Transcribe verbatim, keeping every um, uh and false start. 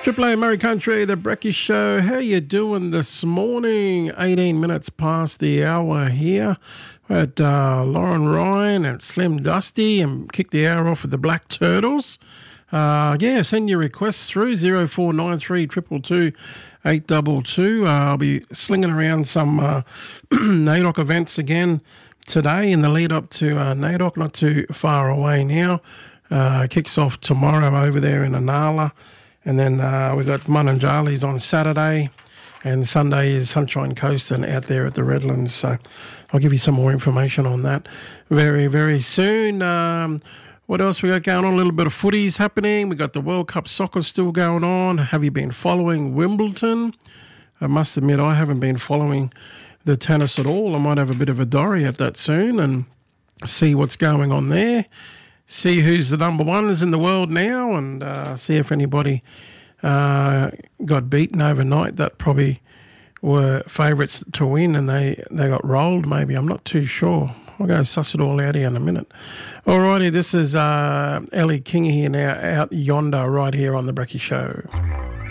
Triple A Murray Country, the Brecky Show. How you doing this morning? eighteen minutes past the hour here. We had uh, Lauren Ryan and Slim Dusty and kicked the hour off with the Black Turtles. Uh, yeah, send your requests through zero four nine three two two two eight two two. Uh, I'll be slinging around some uh, N A I D O C events again today in the lead up to uh, N A I D O C, not too far away now. Uh, kicks off tomorrow over there in Inala. And then uh, we've got Mununjali's on Saturday, and Sunday is Sunshine Coast and out there at the Redlands. So I'll give you some more information on that very, very soon. Um, what else we got going on? A little bit of footies happening. We got the World Cup soccer still going on. Have you been following Wimbledon? I must admit I haven't been following the tennis at all. I might have a bit of a dorry at that soon and see what's going on there. See who's the number ones in the world now, and uh, see if anybody uh, got beaten overnight. That probably were favourites to win, and they, they got rolled maybe. I'm not too sure. I'll go suss it all out here in a minute. Alrighty, this is uh, Ellie King here now, out yonder, right here on the Brecky Show.